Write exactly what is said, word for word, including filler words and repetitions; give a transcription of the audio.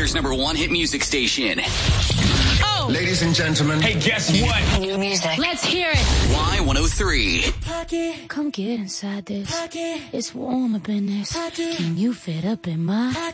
Rider's number one hit music station. Oh! Ladies and gentlemen. Hey, guess what? New music. Let's hear it. Y one oh three. Come get inside this. It's warm up in this. Can you fit up in my